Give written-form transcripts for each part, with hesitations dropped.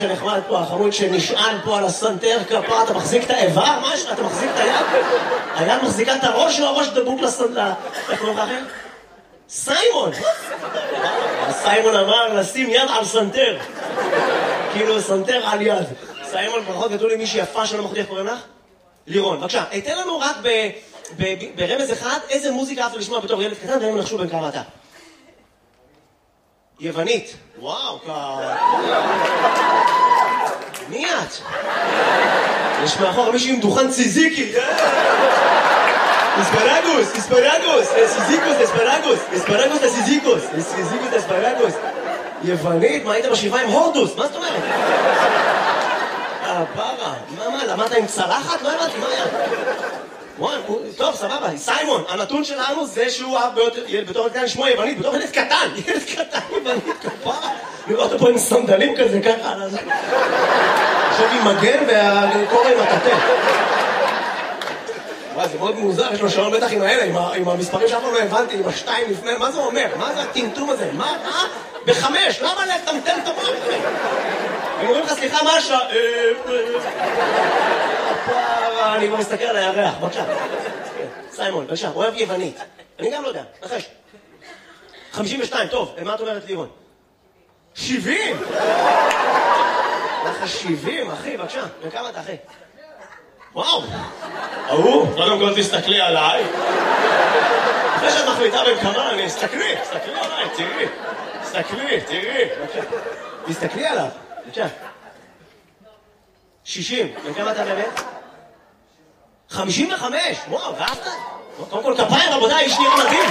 נחמד פה, החמוד שנשען פה על הסנטר כפה, אתה מחזיק את האיבר? מה יש לך? אתה מחזיק את היד? היד מחזיקה את הראש או הראש דבוק לסנטר? איך קוראים לך אחר? סיימון! סיימון אמר לשים יד על סנטר. כאילו סנטר על יד. סיימון, ברכות גדול לי מישהי יפה שלא מחודי, איך קוראים לך? לירון. בבקשה, תן לנו רק ברמז אחד איזה מוזיקה אהבת לשמוע בתור ילד קטן, והם נחשו בין כמה אתה. יוונית. וואו, מי את? יש מאחור מישהו עם דוכן ציזיקי. אספרגוס, אספרגוס, סיזיקוס, אספרגוס, אספרגוס לסיזיקוס, סיזיקוס לאספרגוס. יוונית, מה היית בשבעה עם הורדוס? מה זאת אומרת? פרה, מה, למדת עם צלחת? לא הבנתי, מה היה? טוב, סבבה, סיימון, הנתון שלנו זה שהוא בתור ילד קטן שמו יוונית, בתור ילד קטן יוונית, כפרה. לראות פה עם סנדלים כזה, ככה. עכשיו עם מגן והקורא עם הטטה. זה מאוד מוזר, יש לו שעון בטח עם האלה, עם המספרים שאף פעם לא הבנתי, עם השתיים לפני, מה זה אומר? מה זה הטמטום הזה? מה? בחמש, למה לטמטם את המוח? הם אומרים לך, סליחה, מה השעה? אני כבר מסתכל על הירח, בבקשה. סיימון, בבקשה, אוהב יוונית. אני גם לא יודע, נחש. 52, טוב, מה את אומרת לירון? 70! לך 70, אחי, בבקשה. וכמה אתה, אחי? וואו! קודם כל תסתכלי עליי. אחרי שאת מחליטה בין כמה, תסתכלי עליי, תראי. בבקשה. תסתכלי עליו, בבקשה. 60, וכמה אתה באמת? 55, וואו, ואהבת? קודם כל כפיים, רבותיי, יש נראה מדהים.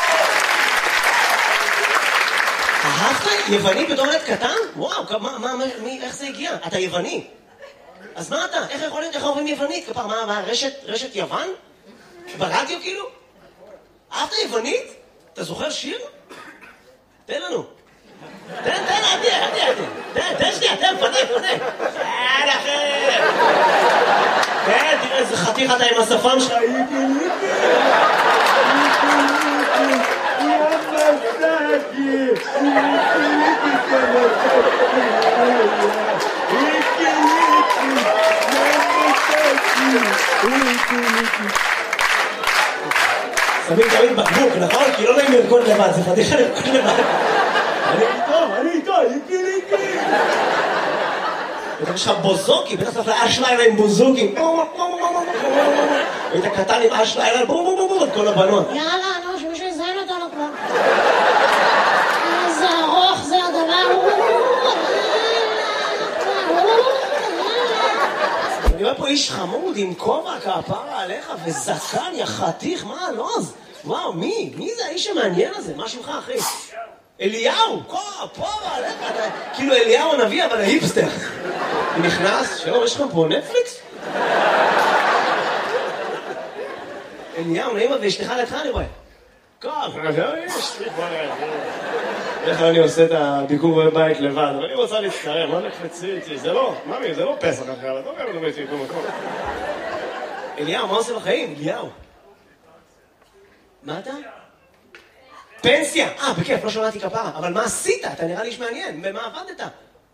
אהבת? יווני בתור ילד קטן? וואו, איך זה הגיע? אתה יווני. אז מה אתה? איך אומרים יוונית? כפר, מה, רשת יוון? ברדיו כאילו? אהבת יוונית? אתה זוכר שיר? תן לנו. תן, תן שנייה, פנה. כן, תראה איזה חתיך אתה עם השפם שלך. שמים תמיד בקבוק, נכון? כי לא נעים לרקוד לבד, זה חתיכה לרקוד לבד. אני איתו, איקי. יש לך בוזוקי, בטח צריך לאש לילה עם בוזוקי. היית קטן עם אש לילה, את כל הבנות. יאללה, שמישהו יזיין אותנו כבר. איזה ארוך זה הדבר. אני רואה פה איש חמוד עם כובע כפרה עליך וזקן, יא חתיך, מה הלוז? וואו, מי זה האיש המעניין הזה? מה שמך, אחי? אליהו, כפרה עליך, כאילו אליהו הנביא, אבל ההיפסטר. הוא נכנס, שלום, יש לך פה נטפליקס? אליהו, נעימה ואשתך לידך, אני רואה. איך אני עושה את הביקור בבית לבד, אבל אני רוצה להצטרם, מה נקפצי איתי? זה לא, ממי, זה לא פסח אחר, אתה אומר לדבר איתי במקום. אליהו, מה עושה בחיים? אליהו. מה אתה? פנסיה! בכיף, לא שמעתי כפרה, אבל מה עשית? אתה נראה לי איש מעניין, במה עבדת?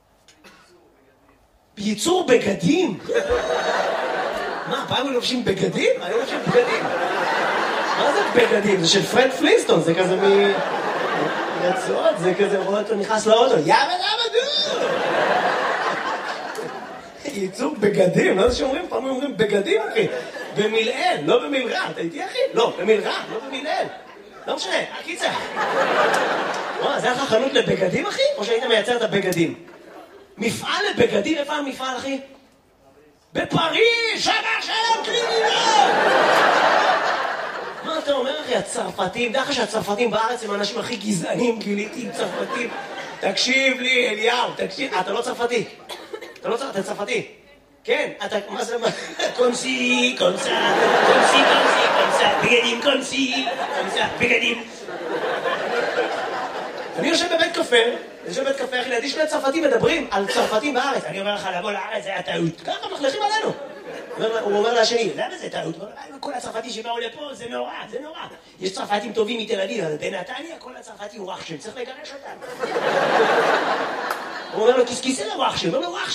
בייצור בגדים? מה, פעם הם לובשים בגדים? אני לובשים בגדים. מה זה בגדים? זה של פרד פלינסטון, זה כזה רצועות, זה כזה רואה אותו נכנס לאוטו, יאבא דו! ייצור בגדים, לא זה שאומרים, פעם אומרים בגדים, אחי. במילאל, לא במילרע, אתה איתי, אחי? לא, במילרע, לא במילאל. לא משנה, הקיצה. זה היה לך חנות לבגדים, אחי? או שהיית מייצר את הבגדים? מפעל לבגדים, איפה המפעל, אחי? בפריז, שלום, קרימינל! מה אתה אומר, אחי? הצרפתים, דרך שהצרפתים בארץ הם האנשים הכי גזענים, גיליתי עם צרפתים. תקשיב לי, אליהו, תקשיב. אתה לא צרפתי. אתה צרפתי. כן, אתה, מה זה, קונסי, בגדים. אני יושב בבית קפה, אחי, לידי שני צרפתים מדברים על צרפתים בארץ. אני אומר לך, לבוא לארץ, זה היה טעות. ככה מחלכים עלינו. הוא אומר לשני, למה זה טעות? כל הצרפתים שבאו לפה, זה נורא. יש צרפתים טובים מתל אביב, אבל בנתניה כל הצרפתים הוא רחשם, צריך לגרש אותם. הוא אומר לו, כיסא לוואח שלי. הוא אומר לו, וואח